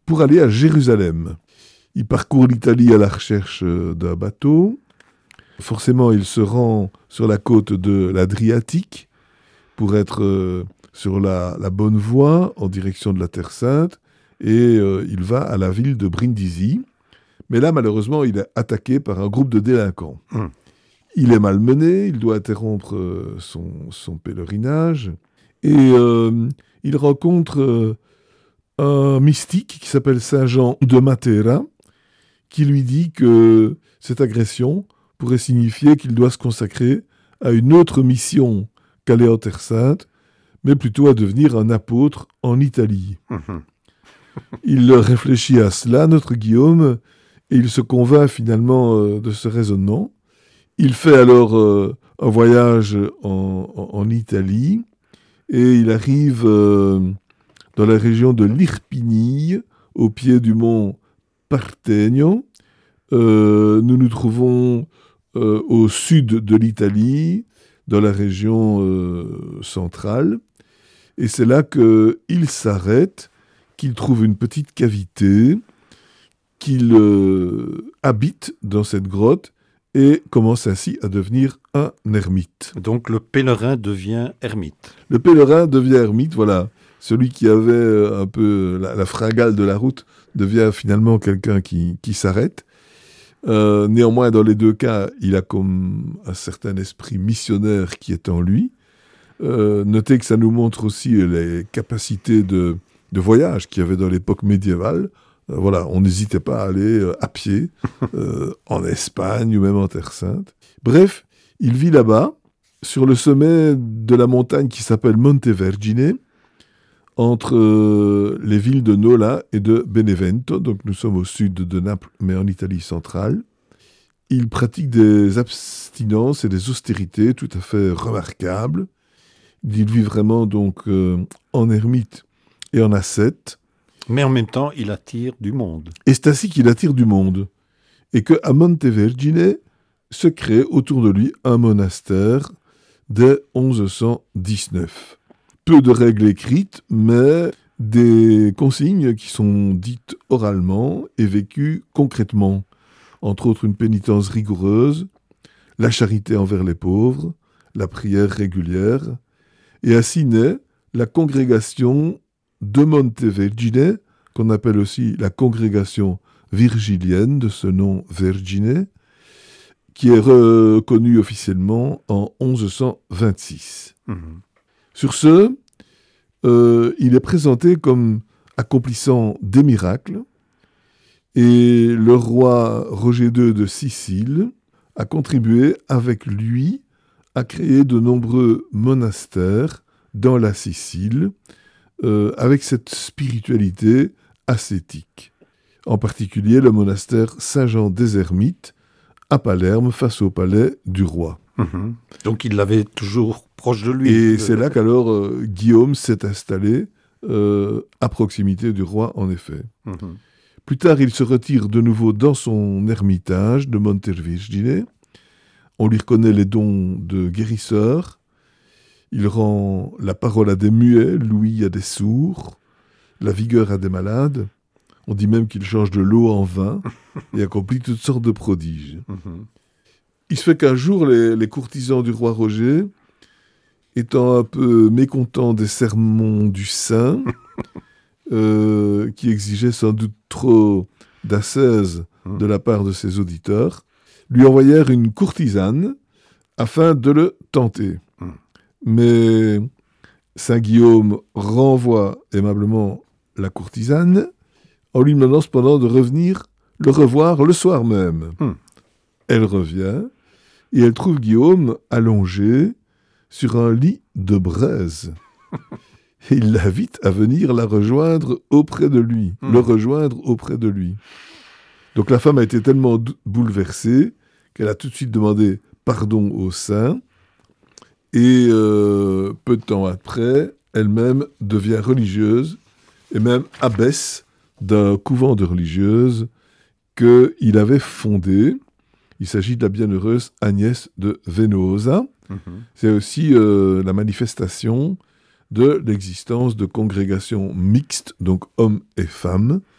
pour aller à Jérusalem. Il parcourt l'Italie à la recherche d'un bateau. Forcément, il se rend sur la côte de l'Adriatique pour être sur la bonne voie en direction de la Terre Sainte. Et il va à la ville de Brindisi. Mais là, malheureusement, il est attaqué par un groupe de délinquants. Il est malmené, il doit interrompre son pèlerinage. Et il rencontre un mystique qui s'appelle Saint Jean de Matera, qui lui dit que cette agression pourrait signifier qu'il doit se consacrer à une autre mission qu'aller en Terre Sainte, mais plutôt à devenir un apôtre en Italie. Il réfléchit à cela, notre Guillaume, et il se convainc finalement de ce raisonnement. Il fait alors un voyage en Italie, et il arrive dans la région de l'Irpinie, au pied du mont Partenio. Nous nous trouvons au sud de l'Italie, dans la région centrale. Et c'est là qu'il s'arrête, qu'il trouve une petite cavité, qu'il habite dans cette grotte et commence ainsi à devenir un ermite. Donc le pèlerin devient ermite. Le pèlerin devient ermite, voilà. Celui qui avait un peu la fringale de la route devient finalement quelqu'un qui s'arrête. Néanmoins, dans les deux cas, il a comme un certain esprit missionnaire qui est en lui. Notez que ça nous montre aussi les capacités de voyage qu'il y avait dans l'époque médiévale. Voilà, on n'hésitait pas à aller à pied en Espagne ou même en Terre Sainte. Bref, il vit là-bas, sur le sommet de la montagne qui s'appelle Montevergine, entre les villes de Nola et de Benevento. Donc nous sommes au sud de Naples, mais en Italie centrale. Il pratique des abstinences et des austérités tout à fait remarquables. Il vit vraiment donc en ermite et en ascète. Mais en même temps, il attire du monde. Et c'est ainsi qu'il attire du monde. Et qu'à Montevergine se crée autour de lui un monastère dès 1119. Peu de règles écrites, mais des consignes qui sont dites oralement et vécues concrètement. Entre autres, une pénitence rigoureuse, la charité envers les pauvres, la prière régulière. Et ainsi naît la congrégation de Montevergine, qu'on appelle aussi la congrégation virgilienne, de ce nom Vergine, qui est reconnue officiellement en 1126. Sur ce, il est présenté comme accomplissant des miracles, et le roi Roger II de Sicile a contribué avec lui à créer de nombreux monastères dans la Sicile, avec cette spiritualité ascétique. En particulier le monastère Saint-Jean des Ermites, à Palerme, face au palais du roi. Donc il l'avait toujours proche de lui. Et c'est là qu'alors Guillaume s'est installé à proximité du roi, en effet. Plus tard, il se retire de nouveau dans son ermitage de Montevergine. On lui reconnaît les dons de guérisseur. Il rend la parole à des muets, l'ouïe à des sourds, la vigueur à des malades. On dit même qu'il change de l'eau en vin et accomplit toutes sortes de prodiges. Il se fait qu'un jour, les courtisans du roi Roger, étant un peu mécontents des sermons du saint, qui exigeaient sans doute trop d'ascèse de la part de ses auditeurs, lui envoyèrent une courtisane afin de le tenter. Mais Saint Guillaume renvoie aimablement la courtisane en lui demandant cependant de revenir le revoir le soir même. Elle revient et elle trouve Guillaume allongé sur un lit de braise. Et il l'invite à venir la rejoindre auprès de lui, le rejoindre auprès de lui. Donc la femme a été tellement bouleversée qu'elle a tout de suite demandé pardon au saint. Et peu de temps après, elle-même devient religieuse et même abbesse d'un couvent de religieuses qu'il avait fondé. Il s'agit de la bienheureuse Agnès de Venosa. C'est aussi la manifestation de l'existence de congrégations mixtes, donc hommes et femmes,